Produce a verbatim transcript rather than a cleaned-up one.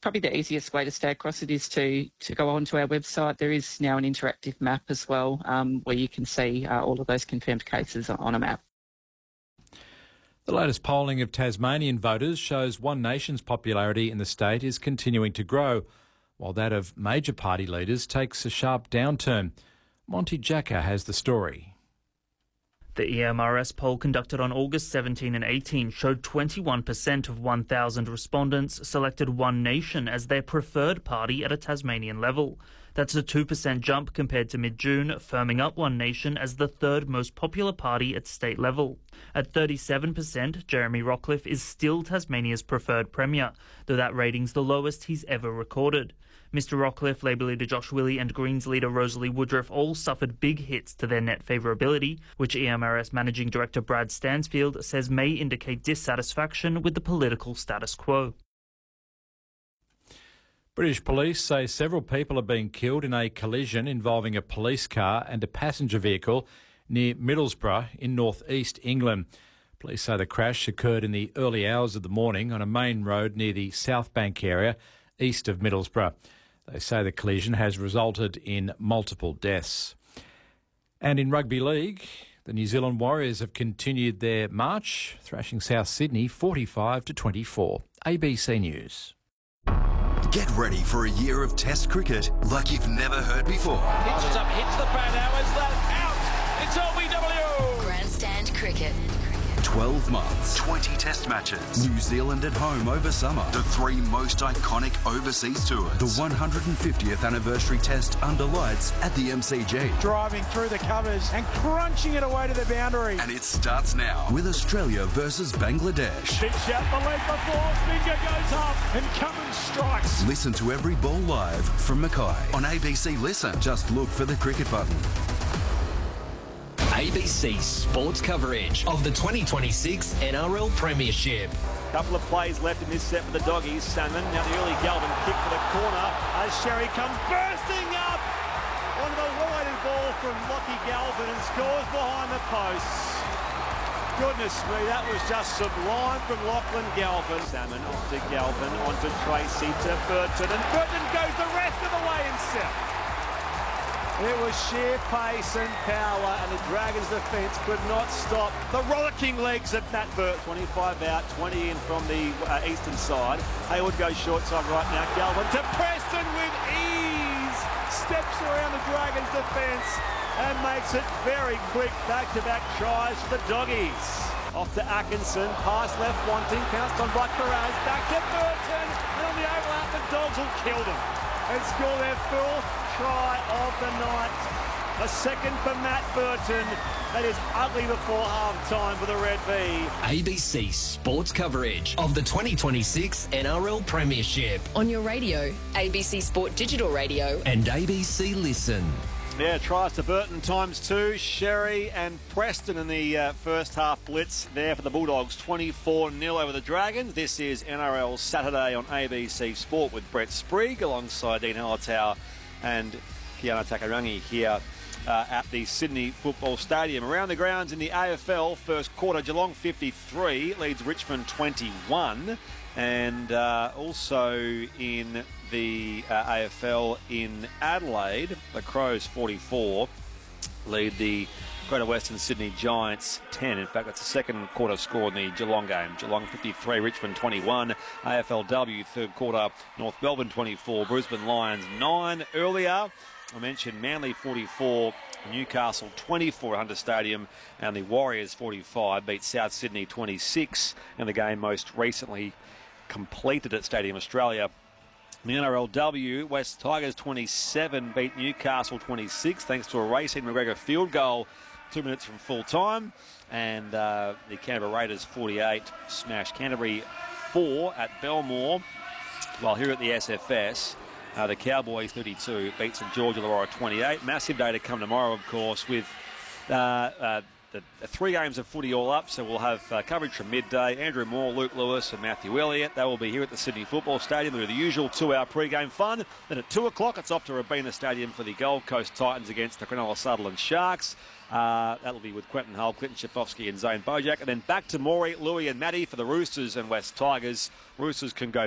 probably the easiest way to stay across it is to, to go onto our website. There is now an interactive map as well, um, where you can see uh, all of those confirmed cases on a map. The latest polling of Tasmanian voters shows One Nation's popularity in the state is continuing to grow, while that of major party leaders takes a sharp downturn. Monty Jacker has the story. The E M R S poll conducted on August seventeenth and eighteenth showed twenty-one percent of one thousand respondents selected One Nation as their preferred party at a Tasmanian level. That's a two percent jump compared to mid-June, firming up One Nation as the third most popular party at state level. At thirty-seven percent, Jeremy Rockliff is still Tasmania's preferred premier, though that rating's the lowest he's ever recorded. Mister Rockliff, Labor leader Josh Willey and Greens leader Rosalie Woodruff all suffered big hits to their net favourability, which E M R S Managing Director Brad Stansfield says may indicate dissatisfaction with the political status quo. British police say several people are being killed in a collision involving a police car and a passenger vehicle near Middlesbrough in North East England. Police say the crash occurred in the early hours of the morning on a main road near the South Bank area, east of Middlesbrough. They say the collision has resulted in multiple deaths. And in rugby league, the New Zealand Warriors have continued their march, thrashing South Sydney forty-five to twenty-four. A B C News. Get ready for a year of Test cricket like you've never heard before. Pitches up, hits the bat. Now is that out? It's L B W. Grandstand cricket. twelve months, twenty Test matches. New Zealand at home over summer. The three most iconic overseas tours. The one hundred fiftieth anniversary Test under lights at the M C G. Driving through the covers and crunching it away to the boundary. And it starts now with Australia versus Bangladesh. Big shot the leg before, finger goes up and Cummins strikes. Listen to every ball live from Mackay. On A B C Listen, just look for the cricket button. A B C sports coverage of the twenty twenty-six N R L Premiership. Couple of plays left in this set for the Doggies. Salmon, now the early Galvin kick for the corner as Sherry comes bursting up onto the wide ball from Lockie Galvin and scores behind the posts. Goodness me, that was just sublime from Lachlan Galvin. Salmon off to Galvin, onto Tracy, to Burton, and Burton goes the rest of the way in set. It was sheer pace and power, and the Dragons' defence could not stop the rollicking legs of Matt Burt. twenty-five out, twenty in from the uh, eastern side. Hayward goes short side right now. Galvin to Preston with ease. Steps around the Dragons' defence and makes it very quick. Back-to-back tries for the Doggies. Off to Atkinson, pass left wanting, pounced on by Carraz, back to Burton, and on the overlap the Dogs will kill them and score their fourth try of the night. A second for Matt Burton. That is ugly before half-time for the Red V. A B C sports coverage of the twenty twenty-six N R L Premiership. On your radio, A B C Sport Digital Radio. And A B C Listen. Yeah, tries to Burton times two. Sherry and Preston in the uh, first half blitz there for the Bulldogs. twenty-four nil over the Dragons. This is N R L Saturday on A B C Sport with Brett Sprigg alongside Dean Hallertau and Kiana Takarangi here uh, at the Sydney Football Stadium. Around the grounds in the A F L, first quarter, Geelong fifty-three leads Richmond twenty-one. And uh, also in the uh, A F L in Adelaide, the Crows forty-four lead the Greater Western Sydney Giants ten. In fact, that's the second quarter score in the Geelong game. Geelong fifty-three, Richmond twenty-one. A F L W, third quarter, North Melbourne twenty-four, Brisbane Lions nine. Earlier, I mentioned Manly forty-four, Newcastle twenty-four at Hunter Stadium, and the Warriors forty-five beat South Sydney twenty-six in the game most recently completed at Stadium Australia. In the N R L W, West Tigers twenty-seven beat Newcastle twenty-six thanks to a Racing McGregor field goal two minutes from full time. And uh, the Canberra Raiders forty-eight smashed Canterbury four at Belmore. While here at the S F S, uh, the Cowboys thirty-two beat St George Illawarra twenty-eight. Massive day to come tomorrow, of course, with uh, uh, the, the three games of footy all up. So we'll have uh, coverage from midday. Andrew Moore, Luke Lewis and Matthew Elliott. They will be here at the Sydney Football Stadium. They'll do the usual two-hour pre-game fun. Then at two o'clock, it's off to Robina Stadium for the Gold Coast Titans against the Cronulla Sutherland Sharks. Uh, that'll be with Quentin Hull, Clinton Schifofsky and Zane Bojack. And then back to Maury, Louis and Matty for the Roosters and West Tigers. Roosters can go